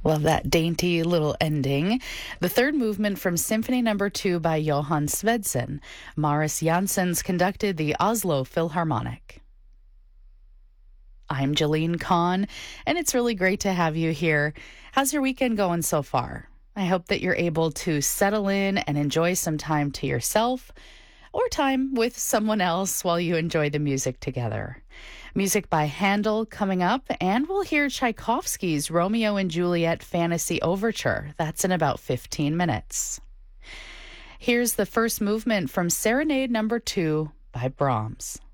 Love that dainty little ending. The third movement from Symphony Number 2 by Johann Svedsen. Maris Janssens conducted the Oslo Philharmonic. I'm Jolene Kahn, and it's really great to have you here. How's your weekend going so far? I hope that you're able to settle in and enjoy some time to yourself or time with someone else while you enjoy the music together. Music by Handel coming up, and we'll hear Tchaikovsky's Romeo and Juliet Fantasy Overture. That's in about 15 minutes. Here's the first movement from Serenade Number 2 by Brahms.